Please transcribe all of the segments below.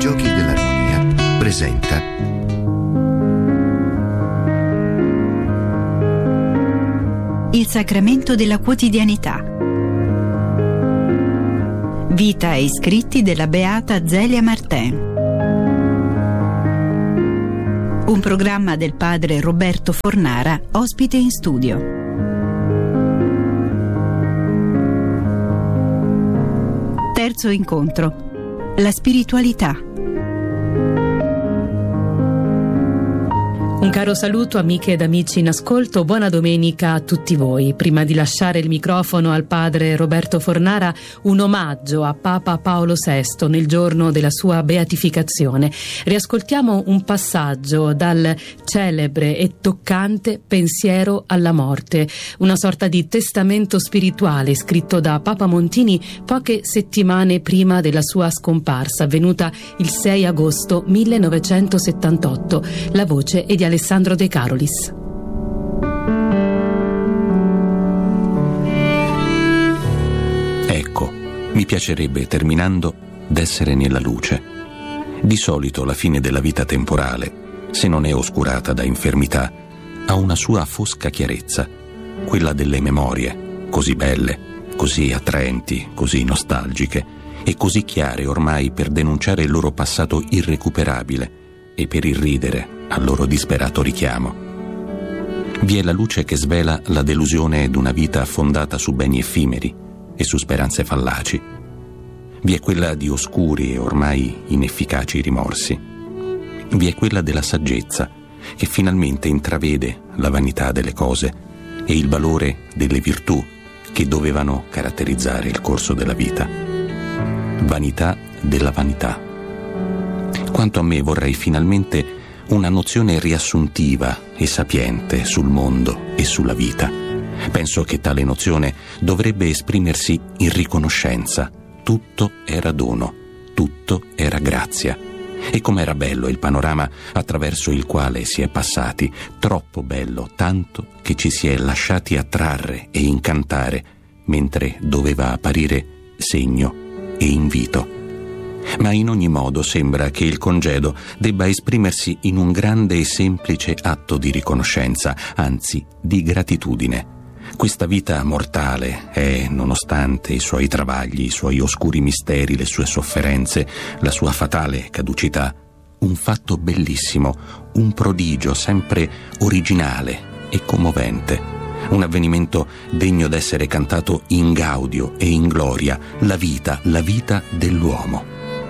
Giochi dell'Armonia presenta Il sacramento della quotidianità. Vita e scritti della beata Zélia Martin. Un programma del padre Roberto Fornara, ospite in studio. Terzo incontro. La spiritualità. Un caro saluto amiche ed amici in ascolto, buona domenica a tutti voi. Prima di lasciare il microfono al padre Roberto Fornara, un omaggio a Papa Paolo VI nel giorno della sua beatificazione. Riascoltiamo un passaggio dal celebre e toccante Pensiero alla morte, una sorta di testamento spirituale scritto da Papa Montini poche settimane prima della sua scomparsa, avvenuta il 6 agosto 1978. La voce è di Alessandro De Carolis. Ecco, mi piacerebbe, terminando, d'essere nella luce. Di solito la fine della vita temporale, se non è oscurata da infermità, ha una sua fosca chiarezza, quella delle memorie, così belle, così attraenti, così nostalgiche e così chiare ormai per denunciare il loro passato irrecuperabile e per irridere al loro disperato richiamo. Vi è la luce che svela la delusione d'una vita fondata su beni effimeri e su speranze fallaci. Vi è quella di oscuri e ormai inefficaci rimorsi. Vi è quella della saggezza che finalmente intravede la vanità delle cose e il valore delle virtù che dovevano caratterizzare il corso della vita. Vanità della vanità. Quanto a me, vorrei finalmente una nozione riassuntiva e sapiente sul mondo e sulla vita. Penso che tale nozione dovrebbe esprimersi in riconoscenza. Tutto era dono, tutto era grazia. E com'era bello il panorama attraverso il quale si è passati, troppo bello, tanto che ci si è lasciati attrarre e incantare, mentre doveva apparire segno e invito. Ma in ogni modo sembra che il congedo debba esprimersi in un grande e semplice atto di riconoscenza, anzi di gratitudine. Questa vita mortale è, nonostante i suoi travagli, i suoi oscuri misteri, le sue sofferenze, la sua fatale caducità, un fatto bellissimo, un prodigio sempre originale e commovente, un avvenimento degno d'essere cantato in gaudio e in gloria, la vita dell'uomo.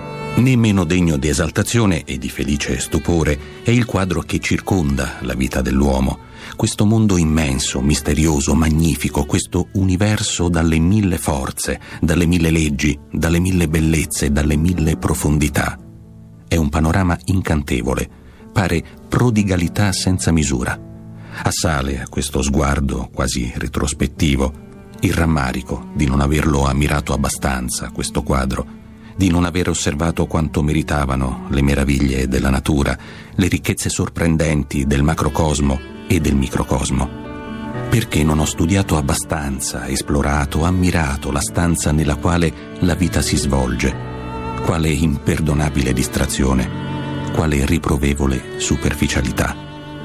Né meno degno di esaltazione e di felice stupore è il quadro che circonda la vita dell'uomo, questo mondo immenso, misterioso, magnifico, questo universo dalle mille forze, dalle mille leggi, dalle mille bellezze, dalle mille profondità. È un panorama incantevole, pare prodigalità senza misura. Assale a questo sguardo quasi retrospettivo il rammarico di non averlo ammirato abbastanza, questo quadro, di non aver osservato quanto meritavano le meraviglie della natura, le ricchezze sorprendenti del macrocosmo e del microcosmo. Perché non ho studiato abbastanza, esplorato, ammirato la stanza nella quale la vita si svolge? Quale imperdonabile distrazione, quale riprovevole superficialità.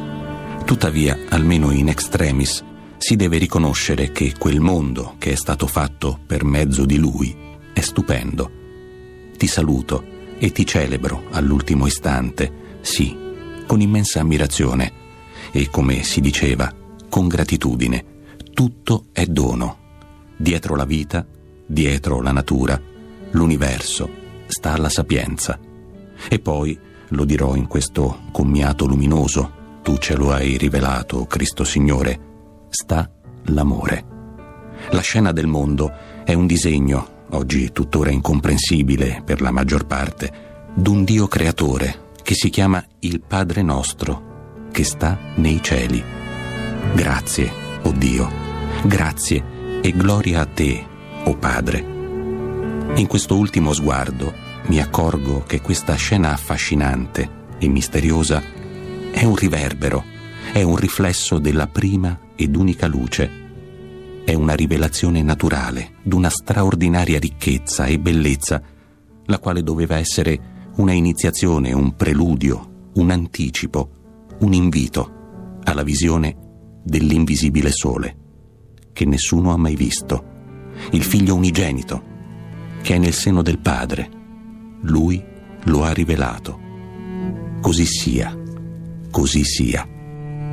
Tuttavia, almeno in extremis, si deve riconoscere che quel mondo che è stato fatto per mezzo di lui è stupendo. Ti saluto e ti celebro all'ultimo istante, sì, con immensa ammirazione e, come si diceva, con gratitudine. Tutto è dono. Dietro la vita, dietro la natura, l'universo, sta la sapienza. E poi, lo dirò in questo commiato luminoso, tu ce lo hai rivelato, Cristo Signore, sta l'amore. La scena del mondo è un disegno, oggi tuttora incomprensibile per la maggior parte, d'un Dio creatore che si chiama il Padre nostro, che sta nei cieli. Grazie, o Dio, grazie e gloria a te, o Padre. In questo ultimo sguardo mi accorgo che questa scena affascinante e misteriosa è un riverbero, è un riflesso della prima ed unica luce. È una rivelazione naturale d'una straordinaria ricchezza e bellezza, la quale doveva essere una iniziazione, un preludio, un anticipo, un invito alla visione dell'invisibile sole, che nessuno ha mai visto, il figlio unigenito, che è nel seno del Padre. Lui lo ha rivelato. Così sia, così sia.